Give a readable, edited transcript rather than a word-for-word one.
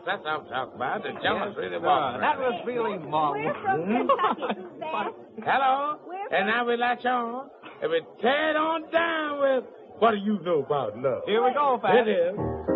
that's what I'm talking about. The jealous really walking. That was feeling mum. We're from Kentucky, Suzanne. Hello? We're And now we latch on. And we tear it on down with What Do You Know About Love? Here we go, Pat. It is.